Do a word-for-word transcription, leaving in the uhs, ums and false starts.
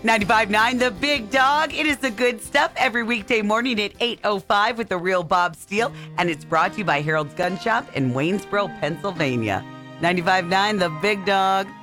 ninety-five point nine The Big Dog. It is the good stuff every weekday morning at eight oh five with the real Bob Steele. And it's brought to you by Harold's Gun Shop in Waynesboro, Pennsylvania. ninety-five point nine The Big Dog.